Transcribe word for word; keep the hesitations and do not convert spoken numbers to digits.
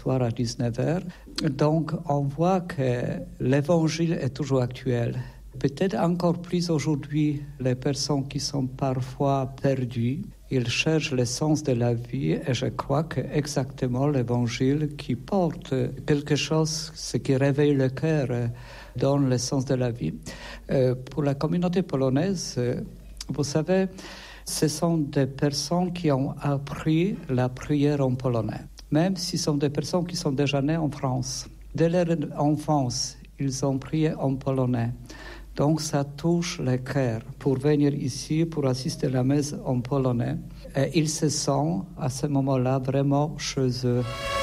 soir à dix-neuf heures. Donc, on voit que l'évangile est toujours actuel. Peut-être encore plus aujourd'hui, les personnes qui sont parfois perdues, ils cherchent le sens de la vie et je crois que exactement l'évangile qui porte quelque chose, ce qui réveille le cœur, donne le sens de la vie. Euh, pour la communauté polonaise, vous savez, ce sont des personnes qui ont appris la prière en polonais, même si ce sont des personnes qui sont déjà nées en France. Dès leur enfance, ils ont prié en polonais. Donc ça touche le cœur pour venir ici, pour assister à la messe en polonais. Et ils se sentent à ce moment-là vraiment chez eux.